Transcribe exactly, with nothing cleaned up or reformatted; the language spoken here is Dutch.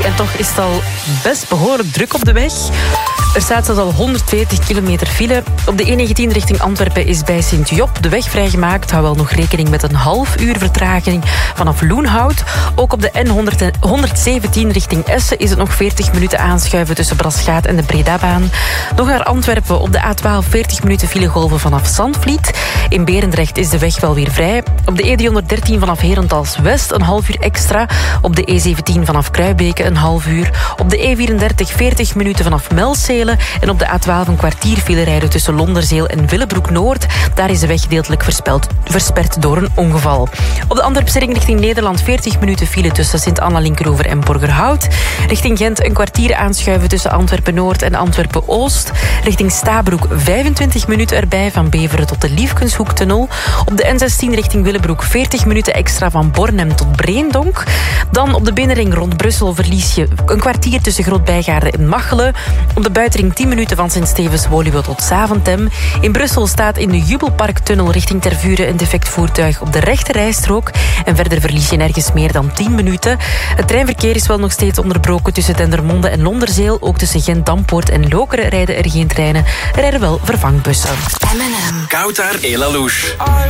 drie en toch is het al best behoorlijk druk op de weg. Er staat zelfs al honderdveertig kilometer file. Op de E negentien richting Antwerpen is bij Sint-Job de weg vrijgemaakt. Hou wel nog rekening met een half uur vertraging vanaf Loenhout. Ook op de N honderdzeventien richting Essen is het nog veertig minuten aanschuiven tussen Braschaat en de Bredabaan. Nog naar Antwerpen op de A twaalf veertig minuten filegolven vanaf Zandvliet. In Berendrecht is de weg wel weer vrij. Op de E driehonderddertien vanaf Herentals West een half uur extra. Op de E zeventien vanaf Kruibeke een half uur. Op de E vierendertig veertig minuten vanaf Melzele. En op de A twaalf een kwartier file rijden tussen Londerzeel en Willebroek-Noord. Daar is de weg gedeeltelijk verspeld, versperd door een ongeval. Op de Antwerpse ring richting Nederland veertig minuten file tussen Sint-Anna-Linkeroever en Borgerhout. Richting Gent een kwartier aanschuiven tussen Antwerpen-Noord en Antwerpen-Oost. Richting Stabroek vijfentwintig minuten erbij van Beveren tot de Liefkenshoektunnel. Op de N zestien richting Willebroek veertig minuten extra van Bornem tot Breendonk. Dan op de binnenring rond Brussel verlies je een kwartier tussen Groot-Bijgaarde en Machelen. Op de buitenring tien minuten van Sint-Stevens-Woluwe tot Zaventem. In Brussel staat in de Jubelparktunnel richting Tervuren een defect voertuig op de rechte rijstrook. En verder verlies je nergens meer dan tien minuten. Het treinverkeer is wel nog steeds onderbroken tussen Dendermonde en Londerzeel. Ook tussen Gent-Dampoort en Lokeren rijden er geen treinen. Er rijden wel vervangbussen. M en M. Koutar et Lalouche.